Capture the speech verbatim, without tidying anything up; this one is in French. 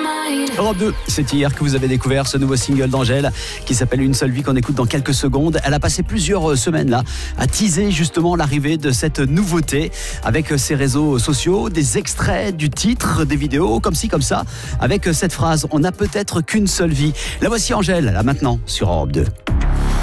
Europe deux, c'est hier que vous avez découvert ce nouveau single d'Angèle qui s'appelle Une seule vie, qu'on écoute dans quelques secondes. Elle a passé plusieurs semaines là à teaser justement l'arrivée de cette nouveauté avec ses réseaux sociaux, des extraits du titre, des vidéos comme ci comme ça, avec cette phrase: on n'a peut-être qu'une seule vie. La voici Angèle, là maintenant sur Europe deux.